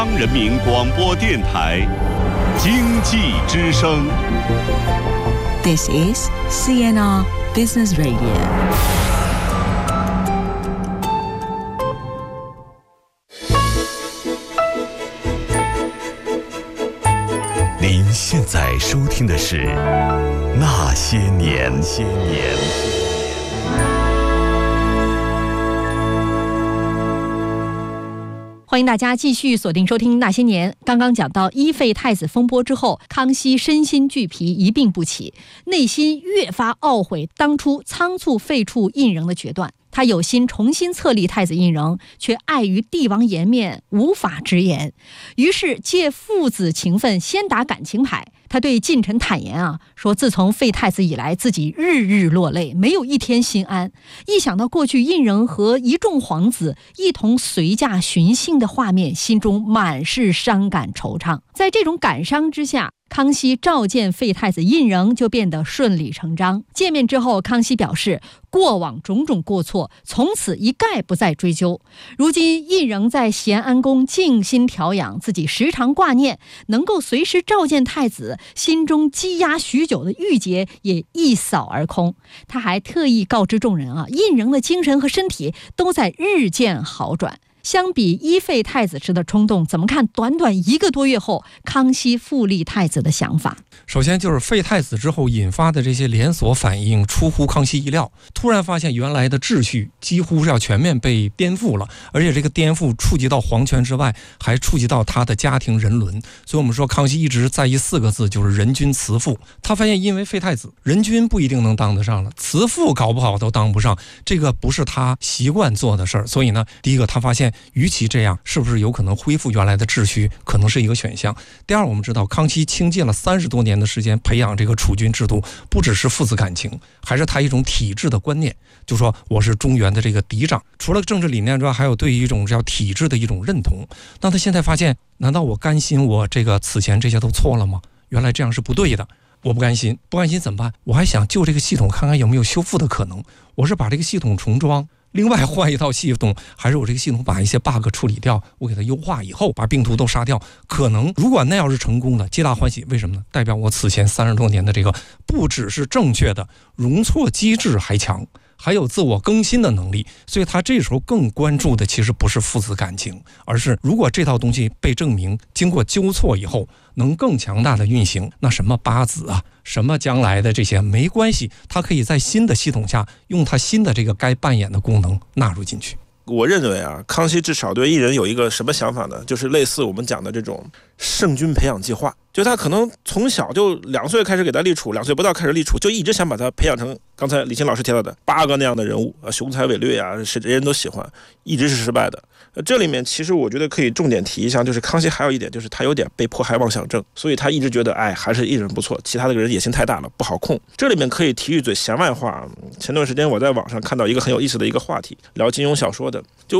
人民广播电台经济之声。 This is CNR Business Radio。 您现在收听的是《那些年》。 欢迎大家继续锁定收听《那些年》。刚刚讲到一废太子风波之后，康熙身心俱疲，一病不起，内心越发懊悔当初仓促废黜胤禛的决断。他有心重新册立太子胤禛，却碍于帝王颜面，无法直言，于是借父子情分先打感情牌。他对近臣坦言说自从废太子以来，自己日日落泪，没有一天心安。一想到过去胤禛和一众皇子一同随驾巡幸的画面，心中满是伤感惆怅。在这种感伤之下，康熙召见废太子胤禛就变得顺理成章。见面之后，康熙表示过往种种过错从此一概不再追究。如今胤禛在咸安宫静心调养，自己时常挂念，能够随时召见太子，心中积压许久的郁结也一扫而空。他还特意告知众人胤禛的精神和身体都在日渐好转。相比一废太子时的冲动，怎么看短短1个多月后康熙复立太子的想法？ 首先就是废太子之后引发的这些连锁反应出乎康熙意料，突然发现原来的秩序几乎是要全面被颠覆了，而且这个颠覆触及到皇权之外，还触及到他的家庭人伦。所以我们说康熙一直在意4个字，就是人君慈父。他发现因为废太子，人君不一定能当得上了，慈父搞不好都当不上，这个不是他习惯做的事儿。所以呢，第一个他发现与其这样，是不是有可能恢复原来的秩序，可能是一个选项。第二，我们知道康熙倾尽了30多年的时间培养这个储君制度，不只是父子感情，还是他一种体制的观念，就说我是中原的这个嫡长，除了政治理念之外，还有对于一种叫体制的一种认同。那他现在发现，难道我甘心我这个此前这些都错了吗？原来这样是不对的，我不甘心，不甘心怎么办？我还想就这个系统看看有没有修复的可能。我是把这个系统重装，另外换一套系统，还是我这个系统把一些 bug 处理掉，我给它优化以后把病毒都杀掉。可能如果那要是成功的，皆大欢喜。为什么呢？代表我此前30多年的这个不只是正确的容错机制还强，还有自我更新的能力。所以他这时候更关注的其实不是父子感情，而是如果这套东西被证明经过纠错以后能更强大的运行，那什么八子什么将来的这些没关系，他可以在新的系统下用他新的这个该扮演的功能纳入进去。 我认为康熙至少对胤禛有一个什么想法呢？就是类似我们讲的这种圣君培养计划，就他可能从小就2岁开始给他立储，2岁不到开始立储，就一直想把他培养成刚才李欣老师提到的8个那样的人物雄才伟略人人都喜欢，一直是失败的。这里面其实我觉得可以重点提一下，就是康熙还有一点，就是他有点被迫害妄想症，所以他一直觉得还是胤禛不错，其他的人野心太大了，不好控。这里面可以提一嘴闲外话，前段时间我在网上看到一个很有意思的一个话题，聊金庸小说的，就